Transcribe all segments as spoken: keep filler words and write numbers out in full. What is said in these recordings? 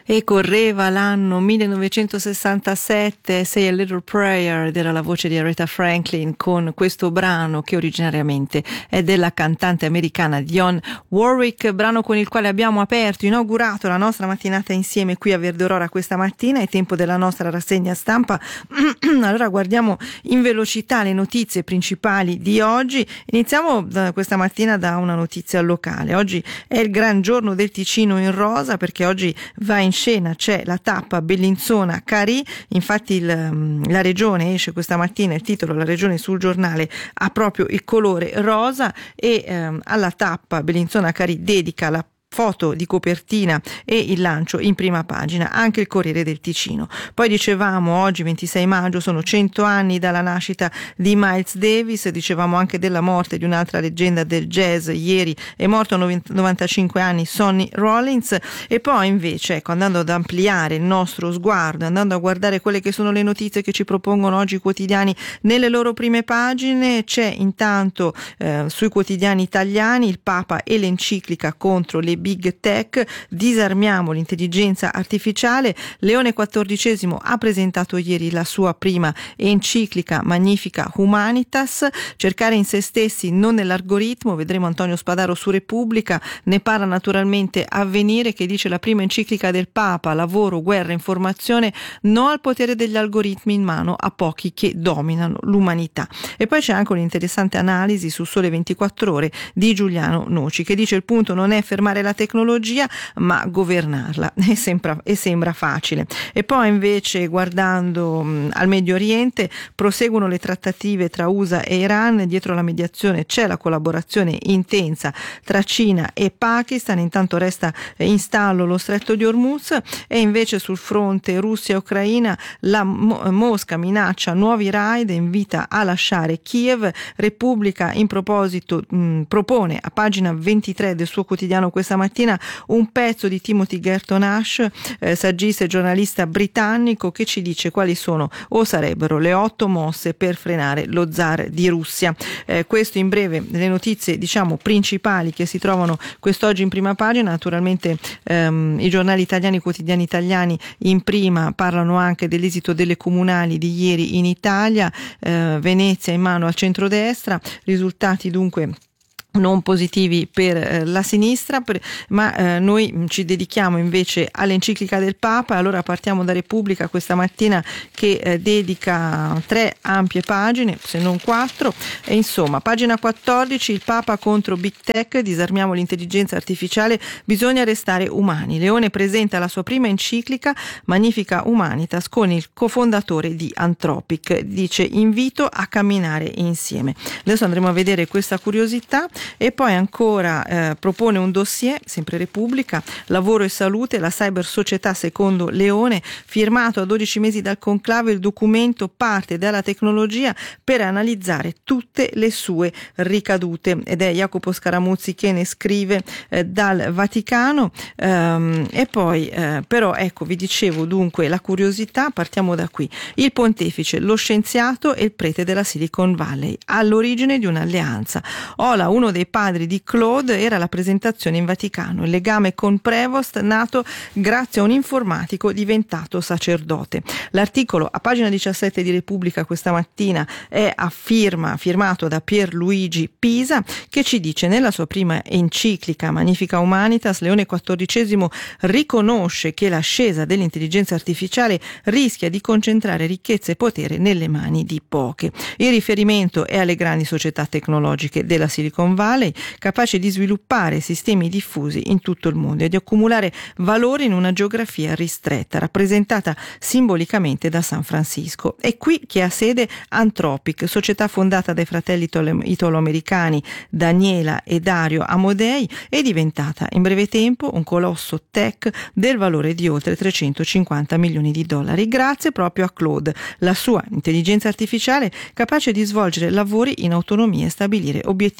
E correva l'anno millenovecentosessantasette, Say a Little Prayer, ed era la voce di Aretha Franklin con questo brano che originariamente è della cantante americana Dionne Warwick, brano con il quale abbiamo aperto, inaugurato la nostra mattinata insieme qui a Verde Aurora questa mattina. È tempo della nostra rassegna stampa. Allora guardiamo in velocità le notizie principali di oggi. Iniziamo da questa mattina da una notizia locale. Oggi è il gran giorno del Ticino in rosa, perché oggi va in scena, c'è la tappa Bellinzona-Carì. Infatti il, la regione esce questa mattina, il titolo La regione sul giornale ha proprio il colore rosa, e ehm, alla tappa Bellinzona-Carì dedica la foto di copertina e il lancio in prima pagina anche il Corriere del Ticino. Poi dicevamo, oggi ventisei maggio sono cento anni dalla nascita di Miles Davis, dicevamo anche della morte di un'altra leggenda del jazz. Ieri è morto a novantacinque anni Sonny Rollins. E poi invece, ecco, andando ad ampliare il nostro sguardo, andando a guardare quelle che sono le notizie che ci propongono oggi i quotidiani nelle loro prime pagine, c'è intanto eh, sui quotidiani italiani il Papa e l'enciclica contro le Big Tech, disarmiamo l'intelligenza artificiale. Leone quattordicesimo ha presentato ieri la sua prima enciclica Magnifica Humanitas, cercare in se stessi, non nell'algoritmo. Vedremo Antonio Spadaro su Repubblica, ne parla naturalmente Avvenire, che dice la prima enciclica del Papa, lavoro, guerra, informazione, no al potere degli algoritmi in mano a pochi che dominano l'umanità. E poi c'è anche un'interessante analisi su Sole ventiquattro Ore di Giuliano Noci, che dice il punto non è fermare la tecnologia ma governarla, e sembra, e sembra facile. E poi invece, guardando mh, al Medio Oriente, proseguono le trattative tra U S A e Iran. Dietro la mediazione c'è la collaborazione intensa tra Cina e Pakistan. Intanto resta in stallo lo stretto di Hormuz. E invece sul fronte Russia-Ucraina la Mo- Mosca minaccia nuovi raid e invita a lasciare Kiev. Repubblica in proposito mh, propone a pagina ventitré del suo quotidiano questa mattina un pezzo di Timothy Garton Ash, eh, saggista e giornalista britannico, che ci dice quali sono o sarebbero le otto mosse per frenare lo zar di Russia. Eh, questo in breve le notizie, diciamo, principali che si trovano quest'oggi in prima pagina. Naturalmente ehm, i giornali italiani, i quotidiani italiani in prima parlano anche dell'esito delle comunali di ieri in Italia. eh, Venezia in mano al centrodestra, risultati dunque non positivi per eh, la sinistra, per, ma eh, noi ci dedichiamo invece all'enciclica del Papa. Allora partiamo da Repubblica questa mattina, che eh, dedica tre ampie pagine, se non quattro. E insomma, pagina quattordici, il Papa contro Big Tech, disarmiamo l'intelligenza artificiale, bisogna restare umani. Leone presenta la sua prima enciclica Magnifica Humanitas con il cofondatore di Anthropic, dice invito a camminare insieme. Adesso andremo a vedere questa curiosità. E poi ancora eh, propone un dossier, sempre Repubblica, lavoro e salute, la cyber società secondo Leone, firmato a dodici mesi dal conclave. Il documento parte dalla tecnologia per analizzare tutte le sue ricadute, ed è Jacopo Scaramuzzi che ne scrive eh, dal Vaticano. Ehm, e poi eh, però ecco, vi dicevo dunque la curiosità, partiamo da qui. Il pontefice, lo scienziato e il prete della Silicon Valley, all'origine di un'alleanza. Ola, uno dei padri di Claude, era la presentazione in Vaticano, il legame con Prevost nato grazie a un informatico diventato sacerdote. L'articolo a pagina diciassette di Repubblica questa mattina è a firma, firmato da Pierluigi Pisa, che ci dice nella sua prima enciclica Magnifica Humanitas, Leone quattordicesimo riconosce che l'ascesa dell'intelligenza artificiale rischia di concentrare ricchezza e potere nelle mani di poche. Il riferimento è alle grandi società tecnologiche della Silicon Valley, capace di sviluppare sistemi diffusi in tutto il mondo e di accumulare valore in una geografia ristretta, rappresentata simbolicamente da San Francisco. È qui che ha sede Anthropic, società fondata dai fratelli italo-americani Daniela e Dario Amodei, è diventata in breve tempo un colosso tech del valore di oltre trecentocinquanta milioni di dollari, grazie proprio a Claude, la sua intelligenza artificiale capace di svolgere lavori in autonomia e stabilire obiettivi militari.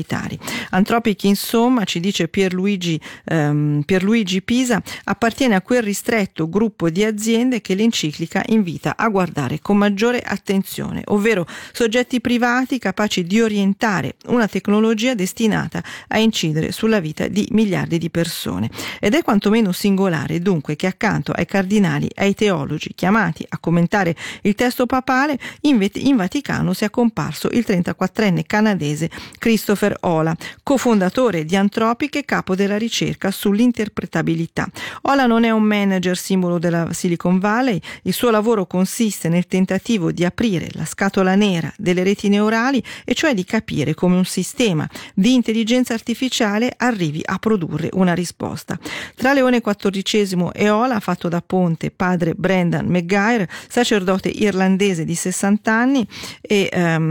militari. Anthropic, insomma, ci dice Pierluigi, ehm, Pierluigi Pisa, appartiene a quel ristretto gruppo di aziende che l'enciclica invita a guardare con maggiore attenzione, ovvero soggetti privati capaci di orientare una tecnologia destinata a incidere sulla vita di miliardi di persone. Ed è quantomeno singolare dunque che accanto ai cardinali, ai teologi chiamati a commentare il testo papale, in, vet- in Vaticano sia comparso il trentaquattrenne canadese Christopher Olah, cofondatore di Anthropic e capo della ricerca sull'interpretabilità. Olah non è un manager simbolo della Silicon Valley, il suo lavoro consiste nel tentativo di aprire la scatola nera delle reti neurali, e cioè di capire come un sistema di intelligenza artificiale arrivi a produrre una risposta. Tra Leone quattordicesimo e Olah, fatto da ponte padre Brendan McGuire, sacerdote irlandese di sessanta anni e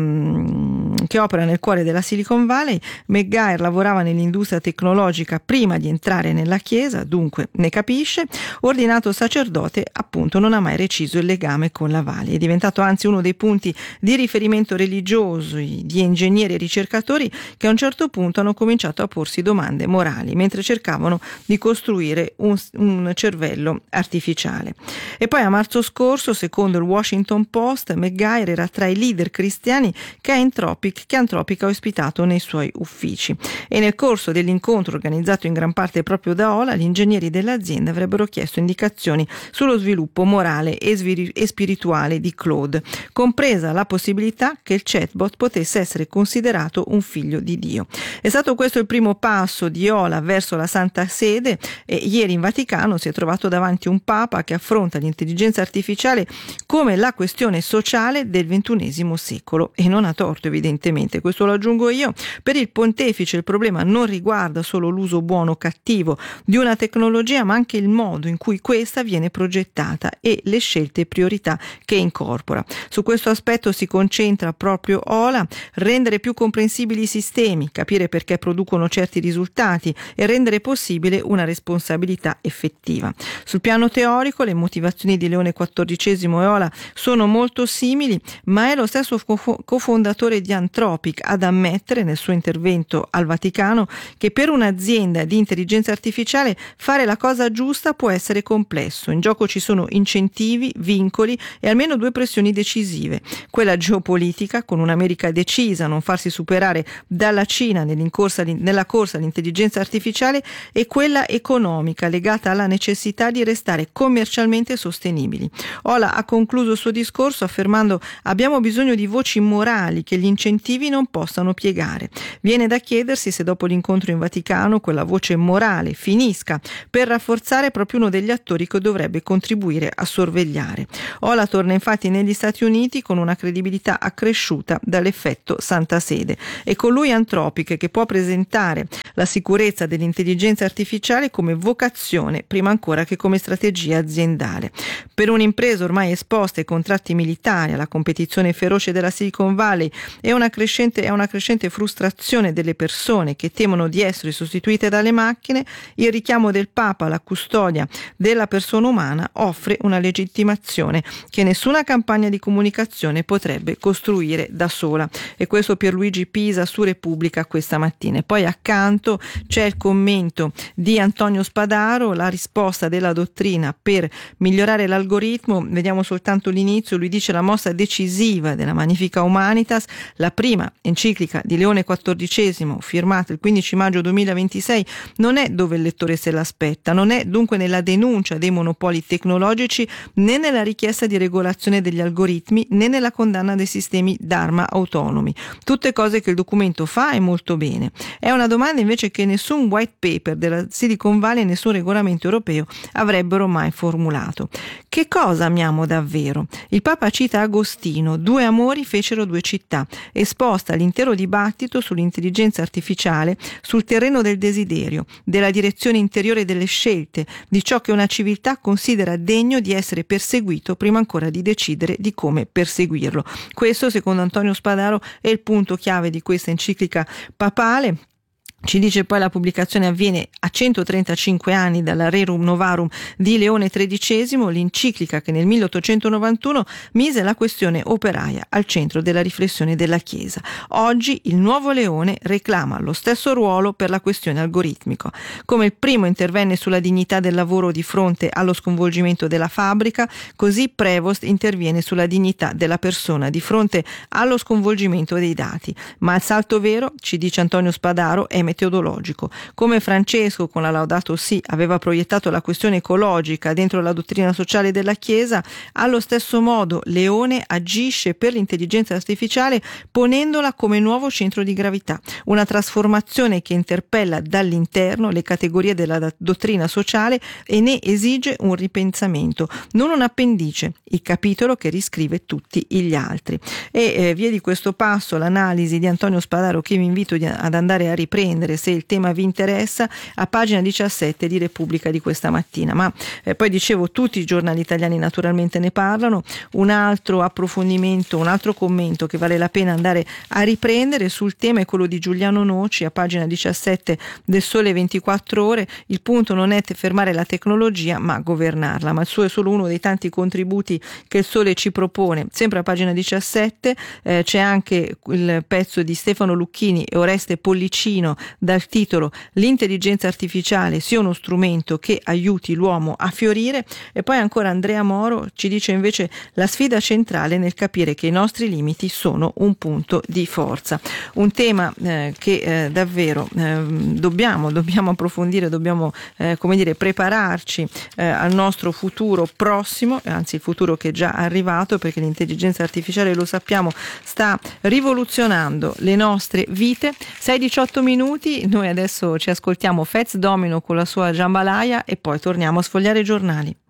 um, che opera nel cuore della Silicon Valley. McGuire lavorava nell'industria tecnologica prima di entrare nella Chiesa, dunque ne capisce. Ordinato sacerdote, appunto, non ha mai reciso il legame con la Valley. È diventato anzi uno dei punti di riferimento religiosi di ingegneri e ricercatori che a un certo punto hanno cominciato a porsi domande morali mentre cercavano di costruire un, un cervello artificiale. E poi a marzo scorso, secondo il Washington Post, McGuire era tra i leader cristiani che Anthropic, che Anthropic ha ospitato nei suoi uffici, e nel corso dell'incontro organizzato in gran parte proprio da Olah, gli ingegneri dell'azienda avrebbero chiesto indicazioni sullo sviluppo morale e, svir- e spirituale di Claude, compresa la possibilità che il chatbot potesse essere considerato un figlio di Dio. È stato questo il primo passo di Olah verso la Santa Sede, e ieri in Vaticano si è trovato davanti un Papa che affronta l'intelligenza artificiale come la questione sociale del ventunesimo secolo, e non ha torto evidentemente, questo lo aggiungo io. Per il pontefice il problema non riguarda solo l'uso buono o cattivo di una tecnologia, ma anche il modo in cui questa viene progettata e le scelte e priorità che incorpora. Su questo aspetto si concentra proprio Olah: rendere più comprensibili i sistemi, capire perché producono certi risultati e rendere possibile una responsabilità effettiva. Sul piano teorico le motivazioni di Leone quattordicesimo e Olah sono molto simili, ma è lo stesso cofondatore di Anthropic ad ammettere nel suo intervento al Vaticano che per un'azienda di intelligenza artificiale fare la cosa giusta può essere complesso. In gioco ci sono incentivi, vincoli e almeno due pressioni decisive: quella geopolitica, con un'America decisa a non farsi superare dalla Cina nell'incorsa, nella corsa all'intelligenza artificiale, e quella economica, legata alla necessità di restare commercialmente sostenibili. Olah ha concluso il suo discorso affermando: abbiamo bisogno di voci morali che gli incentivi non possano piegare. Viene da chiedersi se dopo l'incontro in Vaticano quella voce morale finisca per rafforzare proprio uno degli attori che dovrebbe contribuire a sorvegliare. Olah torna infatti negli Stati Uniti con una credibilità accresciuta dall'effetto Santa Sede, e con lui Anthropic, che può presentare la sicurezza dell'intelligenza artificiale come vocazione prima ancora che come strategia aziendale. Per un'impresa ormai esposta ai contratti militari, alla competizione feroce della Silicon Valley e una crescente, a una crescente frustrazione delle persone che temono di essere sostituite dalle macchine, il richiamo del Papa alla custodia della persona umana offre una legittimazione che nessuna campagna di comunicazione potrebbe costruire da sola. E questo Pierluigi Pisa su Repubblica questa mattina. E poi accanto c'è il commento di Antonio Spadaro, la risposta della dottrina per migliorare l'algoritmo. Vediamo soltanto l'inizio. Lui dice: la mossa decisiva della Magnificat Humanitas, la prima enciclica di Leone quattordicesimo firmata il quindici maggio duemilaventisei, non è dove il lettore se l'aspetta, non è dunque nella denuncia dei monopoli tecnologici, né nella richiesta di regolazione degli algoritmi, né nella condanna dei sistemi d'arma autonomi. Tutte cose che il documento fa e molto bene. È una domanda invece che nessun white paper della Silicon Valley e nessun regolamento europeo avrebbero mai formulato. Che cosa amiamo davvero? Il Papa cita Agostino: due amori fecero due città, esposta l'intero dibattito sull'intelligenza artificiale sul terreno del desiderio, della direzione interiore delle scelte, di ciò che una civiltà considera degno di essere perseguito prima ancora di decidere di come perseguirlo. Questo, secondo Antonio Spadaro, è il punto chiave di questa enciclica papale, Ci dice poi la pubblicazione avviene a centotrentacinque anni dalla Rerum Novarum di Leone tredicesimo, l'enciclica che nel milleottocentonovantuno mise la questione operaia al centro della riflessione della Chiesa. Oggi il nuovo Leone reclama lo stesso ruolo per la questione algoritmica. Come il primo intervenne sulla dignità del lavoro di fronte allo sconvolgimento della fabbrica, così Prevost interviene sulla dignità della persona di fronte allo sconvolgimento dei dati. Ma il salto vero, ci dice Antonio Spadaro, è metodologico. Come Francesco con la Laudato Si aveva proiettato la questione ecologica dentro la dottrina sociale della Chiesa, allo stesso modo Leone agisce per l'intelligenza artificiale ponendola come nuovo centro di gravità, una trasformazione che interpella dall'interno le categorie della dottrina sociale e ne esige un ripensamento, non un appendice, il capitolo che riscrive tutti gli altri. E eh, via di questo passo l'analisi di Antonio Spadaro, che vi invito di, ad andare a riprendere se il tema vi interessa, a pagina diciassette di Repubblica di questa mattina. Ma eh, poi dicevo, tutti i giornali italiani naturalmente ne parlano. Un altro approfondimento, un altro commento che vale la pena andare a riprendere sul tema è quello di Giuliano Noci a pagina diciassette del Sole ventiquattro Ore. Il punto non è fermare la tecnologia ma governarla, ma il suo è solo uno dei tanti contributi che il Sole ci propone. Sempre a pagina diciassette eh, c'è anche il pezzo di Stefano Lucchini e Oreste Pollicino dal titolo "L'intelligenza artificiale sia uno strumento che aiuti l'uomo a fiorire", e poi ancora Andrea Moro ci dice invece la sfida centrale nel capire che i nostri limiti sono un punto di forza. Un tema eh, che eh, davvero eh, dobbiamo, dobbiamo approfondire, dobbiamo eh, come dire prepararci eh, al nostro futuro prossimo, anzi il futuro che è già arrivato, perché l'intelligenza artificiale, lo sappiamo, sta rivoluzionando le nostre vite. sei diciotto minuti, noi adesso ci ascoltiamo Fats Domino con la sua Jambalaya e poi torniamo a sfogliare i giornali.